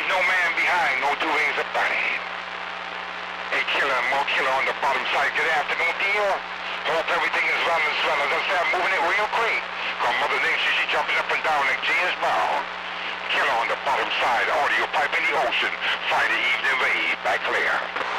No man behind, no two wings about it. Hey, killer, more killer on the bottom side. Good afternoon, dear. Hope everything is well and swell. As I say, I'm moving it real quick. Cause Mother Nature, she jumping up and down like James Brown. Killer on the bottom side, audio pipe in the ocean. Friday evening wave, back clear.